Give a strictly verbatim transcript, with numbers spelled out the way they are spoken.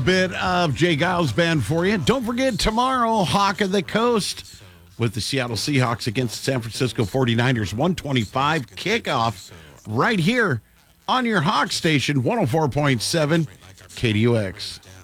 bit of Jay Giles Band for you. Don't forget, tomorrow, Hawk of the Coast with the Seattle Seahawks against the San Francisco forty-niners. one twenty-five kickoff right here on your Hawk station, one oh four point seven K D U X.